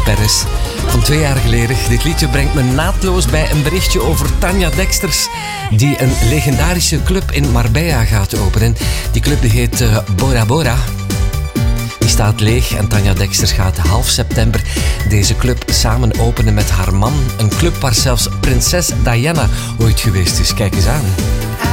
Perez van 2 jaar geleden. Dit liedje brengt me naadloos bij een berichtje over Tanja Deksters, die een legendarische club in Marbella gaat openen. Die club die heet Bora Bora. Die staat leeg en Tanja Deksters gaat half september deze club samen openen met haar man. Een club waar zelfs prinses Diana ooit geweest is. Kijk eens aan.